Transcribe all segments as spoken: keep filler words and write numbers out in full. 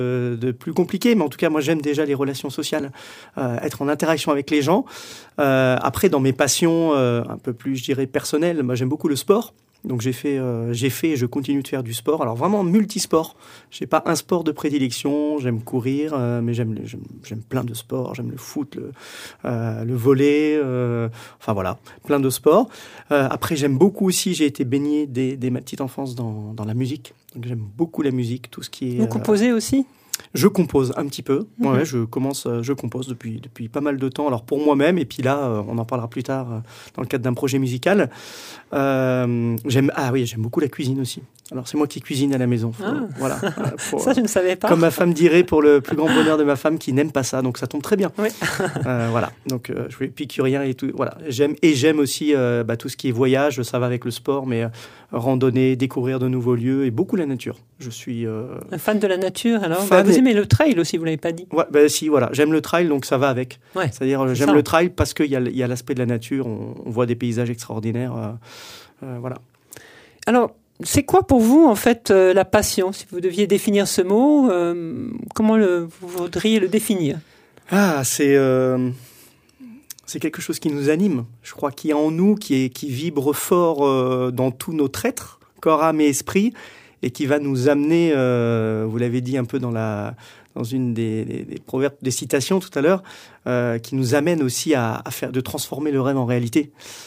de, de plus compliqué, mais en tout cas, moi, j'aime déjà les relations sociales, euh, être en interaction avec les gens. Euh, après, dans mes passions euh, un peu plus, je dirais, personnelles, moi, j'aime beaucoup le sport. Donc j'ai fait, euh, j'ai fait et je continue de faire du sport. Alors vraiment multisport. J'ai pas un sport de prédilection. J'aime courir, euh, mais j'aime, j'aime, j'aime plein de sports. J'aime le foot, le, euh, le volley. Euh, enfin voilà, plein de sports. Euh, après j'aime beaucoup aussi. J'ai été baigné dès, dès ma petite enfance dans, dans la musique. Donc j'aime beaucoup la musique, tout ce qui est. Vous composez euh, aussi? Je compose un petit peu. Mmh. Ouais, je commence, je compose depuis depuis pas mal de temps. Alors pour moi-même et puis là, on en parlera plus tard dans le cadre d'un projet musical. Euh, j'aime ah oui, j'aime beaucoup la cuisine aussi. Alors c'est moi qui cuisine à la maison. Faut, ah. Voilà. Faut, ça je ne savais pas. Comme ma femme dirait, pour le plus grand bonheur de ma femme qui n'aime pas ça, donc ça tombe très bien. Oui. euh, voilà. Donc euh, je suis épicurien et tout. Voilà. J'aime et j'aime aussi euh, bah, tout ce qui est voyage. Ça va avec le sport, mais euh, randonnée, découvrir de nouveaux lieux et beaucoup la nature. Je suis euh, un fan de la nature. Alors bah, vous aimez le trail aussi, vous l'avez pas dit. Ouais, bah si, voilà. J'aime le trail, donc ça va avec. Ouais, c'est-à-dire c'est j'aime ça. Le trail parce qu'il y a, y a l'aspect de la nature. On, on voit des paysages extraordinaires. Euh, euh, voilà. Alors, c'est quoi pour vous, en fait, euh, la passion? Si vous deviez définir ce mot, euh, comment le, vous voudriez le définir? Ah, c'est, euh, c'est quelque chose qui nous anime. Je crois qu'il y a en nous, qui, est, qui vibre fort euh, dans tout notre être, corps, âme et esprit, et qui va nous amener, euh, vous l'avez dit un peu dans, la, dans une des, des, des proverbes, des citations tout à l'heure, euh, qui nous amène aussi à, à faire, de transformer le rêve en réalité.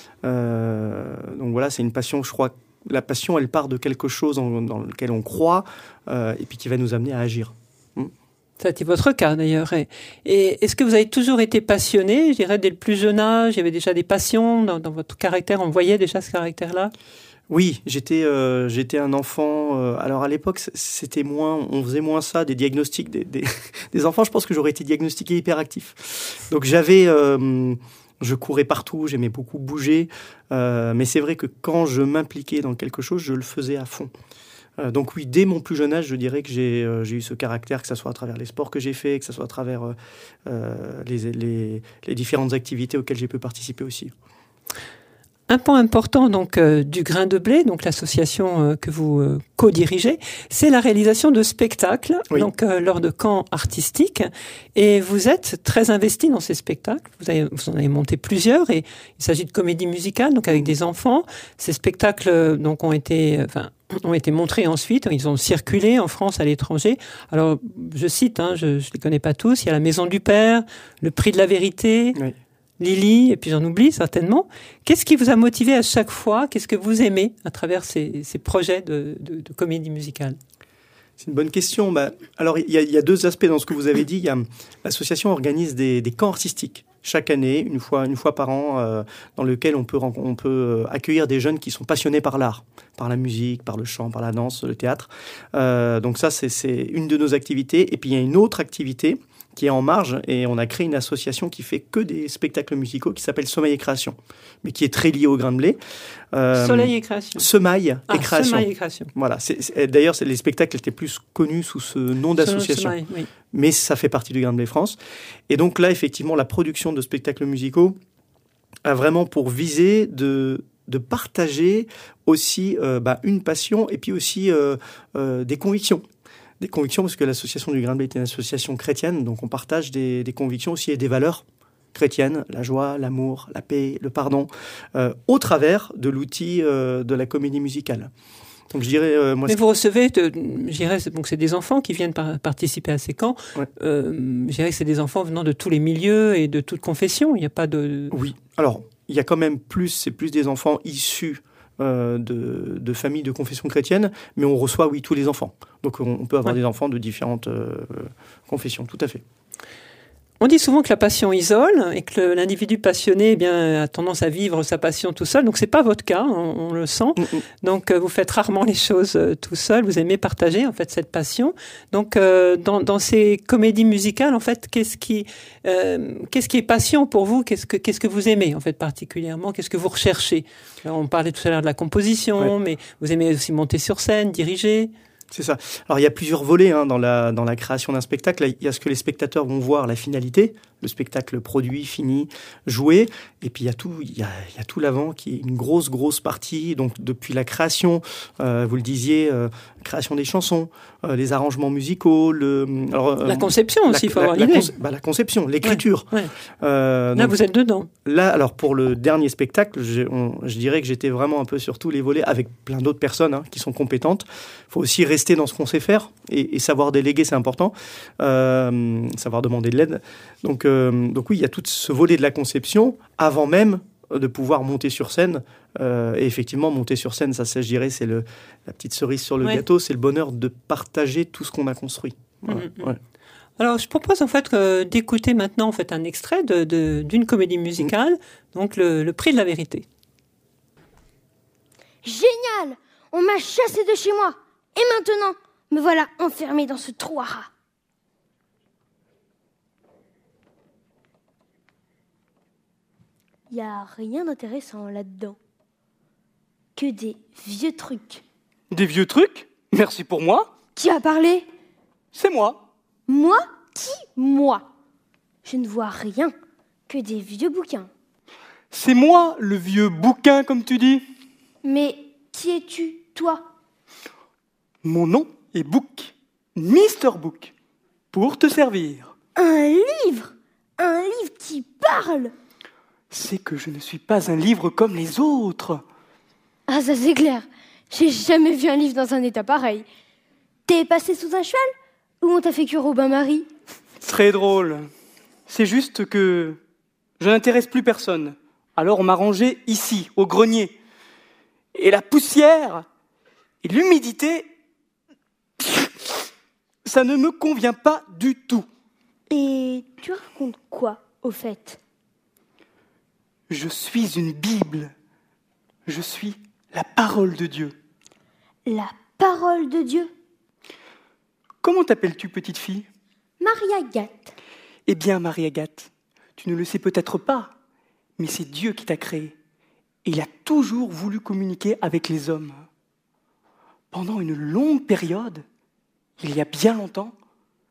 Euh, donc voilà, c'est une passion, je crois. La passion, elle part de quelque chose en, dans lequel on croit euh, et puis qui va nous amener à agir. Mm. Ça a été votre cas d'ailleurs. Et, et est-ce que vous avez toujours été passionné? Je dirais dès le plus jeune âge, il y avait déjà des passions dans, dans votre caractère. On voyait déjà ce caractère-là? Oui, j'étais euh, j'étais un enfant. Euh, alors à l'époque, c'était moins, on faisait moins ça, des diagnostics des, des, des enfants. Je pense que j'aurais été diagnostiqué hyperactif. Donc j'avais euh, Je courais partout, j'aimais beaucoup bouger, euh, mais c'est vrai que quand je m'impliquais dans quelque chose, je le faisais à fond. Euh, donc oui, dès mon plus jeune âge, je dirais que j'ai, euh, j'ai eu ce caractère, que ce soit à travers les sports que j'ai faits, que ce soit à travers euh, euh, les, les, les différentes activités auxquelles j'ai pu participer aussi. Un point important donc euh, du Grain de Blé, donc l'association euh, que vous euh, co-dirigez, c'est la réalisation de spectacles, oui. donc euh, lors de camps artistiques. Et vous êtes très investi dans ces spectacles. Vous, avez, vous en avez monté plusieurs. Et il s'agit de comédie musicale, donc avec des enfants. Ces spectacles euh, donc ont été, enfin, ont été montrés ensuite. Ils ont circulé en France, à l'étranger. Alors je cite, hein, je ne les connais pas tous. Il y a la Maison du Père, le Prix de la Vérité. Oui. Lily, et puis j'en oublie certainement. Qu'est-ce qui vous a motivé à chaque fois? Qu'est-ce que vous aimez à travers ces, ces projets de, de, de comédie musicale? C'est une bonne question. Bah, alors, il y, y a deux aspects dans ce que vous avez dit. Il y a, l'association organise des, des camps artistiques chaque année, une fois, une fois par an, euh, dans lequel on peut, on peut accueillir des jeunes qui sont passionnés par l'art, par la musique, par le chant, par la danse, le théâtre. Euh, donc ça, c'est, c'est une de nos activités. Et puis, il y a une autre activité qui est en marge, et on a créé une association qui fait que des spectacles musicaux qui s'appelle Sommeil et Création, mais qui est très liée au Grain de Blé. Euh, Soleil et Création. Semaille ah, et Création. Semaille et Création. Voilà. C'est, c'est, d'ailleurs, c'est, les spectacles étaient plus connus sous ce nom d'association. Semaille, oui. Mais ça fait partie du Grain de Blé France. Et donc là, effectivement, la production de spectacles musicaux a vraiment pour viser de... de partager aussi euh, bah, une passion et puis aussi euh, euh, des convictions. Des convictions, parce que l'association du Grain de Blé est une association chrétienne, donc on partage des, des convictions aussi et des valeurs chrétiennes, la joie, l'amour, la paix, le pardon, euh, au travers de l'outil euh, de la comédie musicale. Donc je dirais, euh, moi, mais vous recevez, de, je dirais, donc c'est des enfants qui viennent par, participer à ces camps. Ouais. Euh, je dirais que c'est des enfants venant de tous les milieux et de toutes confessions. Il n'y a pas de. Oui. Alors il y a quand même plus, c'est plus des enfants issus Euh, de, de familles de confession chrétienne, mais on reçoit, oui, tous les enfants. Donc on, on peut avoir ouais. des enfants de différentes euh, confessions, tout à fait. On dit souvent que la passion isole et que le, l'individu passionné eh bien, a tendance à vivre sa passion tout seul. Donc, c'est pas votre cas, on, on le sent. Mm-hmm. Donc, euh, vous faites rarement les choses euh, tout seul. Vous aimez partager, en fait, cette passion. Donc, euh, dans, dans ces comédies musicales, en fait, qu'est-ce qui, euh, qu'est-ce qui est passion pour vous? Qu'est-ce que, qu'est-ce que vous aimez, en fait, particulièrement? Qu'est-ce que vous recherchez? Alors, on parlait tout à l'heure de la composition, ouais. mais vous aimez aussi monter sur scène, diriger? C'est ça. Alors, il y a plusieurs volets hein, dans, la, dans la création d'un spectacle. Il y a ce que les spectateurs vont voir, la finalité, le spectacle produit, fini, joué. Et puis, il y a tout, il y a, il y a tout l'avant qui est une grosse, grosse partie. Donc, depuis la création, euh, vous le disiez, euh, création des chansons, euh, les arrangements musicaux, le, alors, euh, la conception aussi, il faut avoir l'idée. Bah, la conception, l'écriture. Ouais, ouais. Euh, là, donc, vous êtes dedans. Là, alors pour le dernier spectacle, je, on, je dirais que j'étais vraiment un peu sur tous les volets, avec plein d'autres personnes hein, qui sont compétentes. Il faut aussi rester dans ce qu'on sait faire et, et savoir déléguer, c'est important. Euh, savoir demander de l'aide. Donc, euh, donc oui, il y a tout ce volet de la conception avant même de pouvoir monter sur scène. Euh, et effectivement, monter sur scène, ça, ça je dirais, c'est le, la petite cerise sur le ouais. gâteau, c'est le bonheur de partager tout ce qu'on a construit. Voilà. Mmh, mmh. Ouais. Alors, je propose en fait euh, d'écouter maintenant en fait un extrait de, de, d'une comédie musicale, mmh. donc le, le Prix de la vérité. Génial! On m'a chassé de chez moi. Et maintenant, me voilà enfermé dans ce trou à rats. Il n'y a rien d'intéressant là-dedans. Que des vieux trucs. Des vieux trucs? Merci pour moi. Qui a parlé? C'est moi. Moi? Qui? Moi? Je ne vois rien. Que des vieux bouquins. C'est moi, le vieux bouquin, comme tu dis. Mais qui es-tu, toi? Mon nom est Book. Mister Book. Pour te servir. Un livre? Un livre qui parle? C'est que je ne suis pas un livre comme les autres. Ah, ça c'est clair. J'ai jamais vu un livre dans un état pareil. T'es passé sous un cheval? Ou on t'a fait cuire au bain-marie? Très drôle. C'est juste que je n'intéresse plus personne. Alors on m'a rangé ici, au grenier. Et la poussière et l'humidité, ça ne me convient pas du tout. Et tu racontes quoi, au fait? Je suis une Bible. Je suis la parole de Dieu. La parole de Dieu? Comment t'appelles-tu, petite fille? Marie-Agathe. Eh bien, Marie-Agathe, tu ne le sais peut-être pas, mais c'est Dieu qui t'a créée. Et il a toujours voulu communiquer avec les hommes. Pendant une longue période, il y a bien longtemps,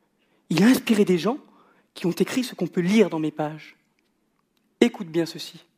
il a inspiré des gens qui ont écrit ce qu'on peut lire dans mes pages. Écoute bien ceci.